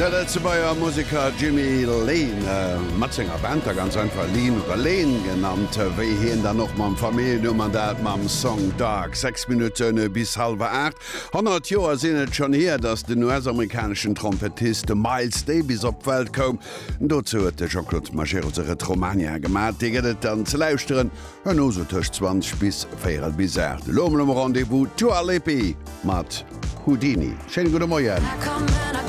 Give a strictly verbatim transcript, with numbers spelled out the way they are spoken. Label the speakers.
Speaker 1: zu beier Musiker Jimmy Lane äh, Matzinger Band ganz einfach Lean oder Lane genannt wéi hien dann noch mam Familiennummerdat mam Song Dark sechs Minuten bis halb acht hundert Joer sinnet schon her, dats den U S-amerikanischen Trompetist Miles Davis op Welt kom. Dozu huet de Jean-Claude Machereusere Romania gemat, deget dann ze lauschteren en ose tech zwanzig bis vier bis acht. Lomel am Rendezvous to Aleppi mat Houdini. Schön gute Morgen.